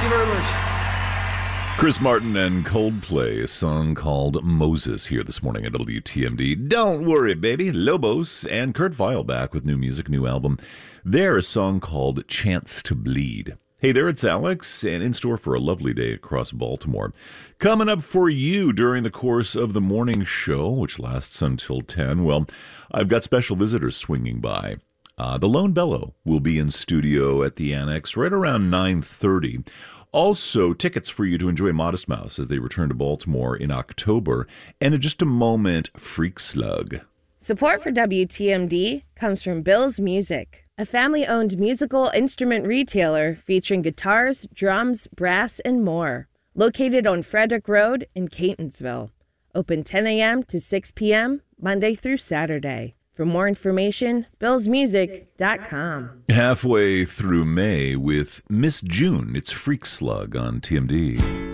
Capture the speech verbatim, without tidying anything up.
you very much. Chris Martin and Coldplay, a song called Moses here this morning at W T M D. Don't worry, baby. Lobos and Kurt Vile back with new music, new album. There, a song called Chance to Bleed. Hey there, it's Alex, and in store for a lovely day across Baltimore. Coming up for you during the course of the morning show, which lasts until ten, well, I've got special visitors swinging by. Uh, the Lone Bellow will be in studio at the Annex right around nine thirty. Also, tickets for you to enjoy Modest Mouse as they return to Baltimore in October. And in just a moment, Freak Slug. Support for W T M D comes from Bill's Music, a family-owned musical instrument retailer featuring guitars, drums, brass, and more. Located on Frederick Road in Catonsville. Open ten a.m. to six p.m., Monday through Saturday. For more information, bills music dot com. Halfway through May with Miss June. It's Freak Slug on T M D.